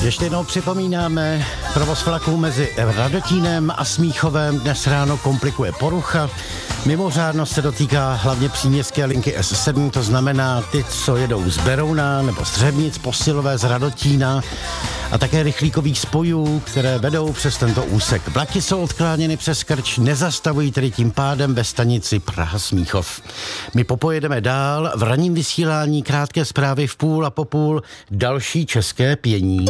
Ještě jednou připomínáme, provoz vlaků mezi Radotínem a Smíchovem dnes ráno komplikuje porucha. Mimořádnost se dotýká hlavně příměstské linky S7, to znamená ty, co jedou z Berouna nebo z Řebnic, Posilové, z Radotína a také rychlíkových spojů, které vedou přes tento úsek. Vlaky jsou odkláněny přes Krč, nezastavují tedy tím pádem ve stanici Praha-Smíchov. My popojedeme dál, v ranním vysílání krátké zprávy v půl a po půl další české pění.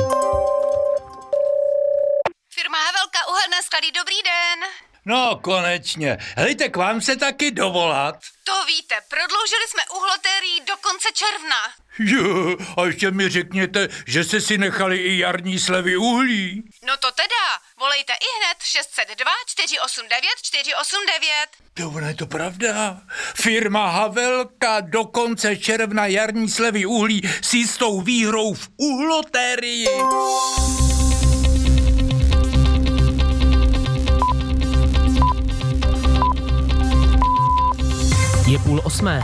Firma Havelka, uhelné sklady, dobrý den. No, konečně. Hejte, k vám se taky dovolat. To víte, prodloužili jsme uhlotérii do konce června. Jo, a ještě mi řekněte, že jste si nechali i jarní slevy uhlí. No to teda, volejte ihned 602 489 489. To ono je to pravda. Firma Havelka do konce června jarní slevy uhlí s jistou výhrou v uhlotérii. Je 7:30.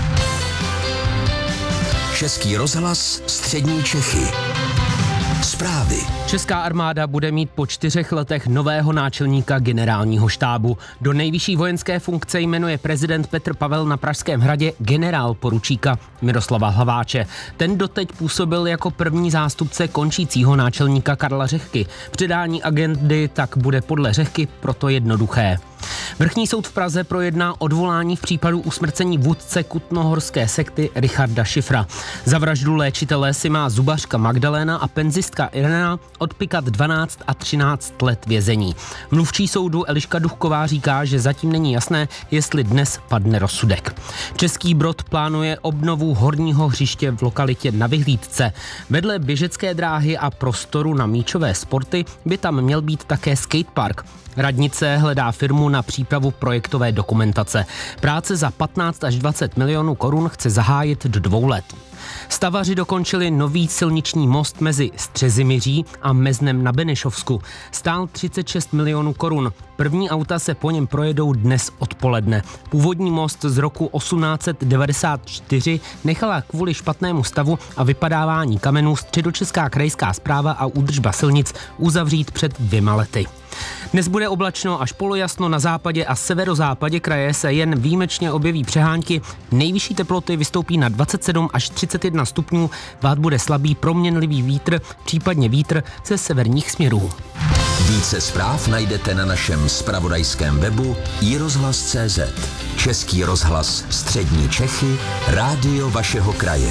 Český rozhlas, střední Čechy. Zprávy. Česká armáda bude mít po 4 letech nového náčelníka generálního štábu. Do nejvyšší vojenské funkce jmenuje prezident Petr Pavel na Pražském hradě generálporučíka Miroslava Hlaváče. Ten doteď působil jako první zástupce končícího náčelníka Karla Řehky. Předání agendy tak bude podle Řehky proto jednoduché. Vrchní soud v Praze projedná odvolání v případu usmrcení vůdce kutnohorské sekty Richarda Šifra. Za vraždu léčitele si má zubařka Magdaléna a penzistka Irena odpikat 12 a 13 let vězení. Mluvčí soudu Eliška Duchková říká, že zatím není jasné, jestli dnes padne rozsudek. Český Brod plánuje obnovu horního hřiště v lokalitě Na Vyhlídce. Vedle běžecké dráhy a prostoru na míčové sporty by tam měl být také skatepark. Radnice hledá firmu na přípravu projektové dokumentace. Práce za 15 až 20 milionů korun chce zahájit do 2 let. Stavaři dokončili nový silniční most mezi Střezimiří a Meznem na Benešovsku. Stál 36 milionů korun. První auta se po něm projedou dnes odpoledne. Původní most z roku 1894 nechala kvůli špatnému stavu a vypadávání kamenů Středočeská krajská správa a údržba silnic uzavřít před 2 lety. Dnes bude oblačno až polojasno, na západě a severozápadě kraje se jen výjimečně objeví přehánky. Nejvyšší teploty vystoupí na 27 až 31 stupňů, vát bude slabý proměnlivý vítr, případně vítr ze severních směrů. Více zpráv najdete na našem zpravodajském webu iRozhlas.cz. Český rozhlas, střední Čechy, rádio vašeho kraje.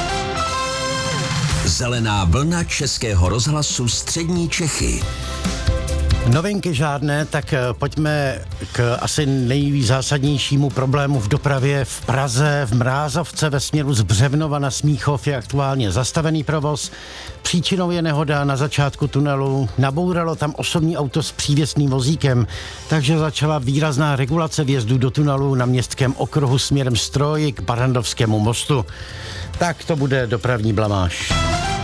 Zelená vlna Českého rozhlasu střední Čechy. Novinky žádné, tak pojďme k asi nejzásadnějšímu problému v dopravě v Praze. V Mrázovce ve směru z Břevnova na Smíchov je aktuálně zastavený provoz. Příčinou je nehoda na začátku tunelu. Nabouralo tam osobní auto s přívěsným vozíkem, takže začala výrazná regulace vjezdu do tunelu na Městském okruhu směrem Stroj k Barrandovskému mostu. Tak to bude dopravní blamáž.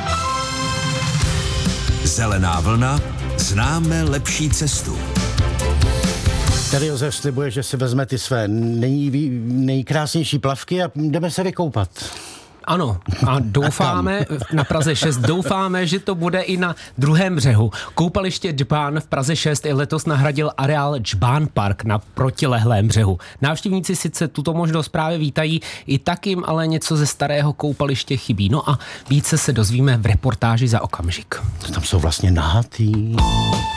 Zelená vlna. Známe lepší cestu. Tady Josef slibuje, že si vezme ty své nejkrásnější plavky a jdeme se vykoupat. Ano, a doufáme, na Praze 6, doufáme, že to bude i na druhém břehu. Koupaliště Džbán v Praze 6 i letos nahradil areál Džbán Park na protilehlém břehu. Návštěvníci sice tuto možnost právě vítají, i tak jim ale něco ze starého koupaliště chybí. No a více se dozvíme v reportáži za okamžik. Tam jsou vlastně nahatý.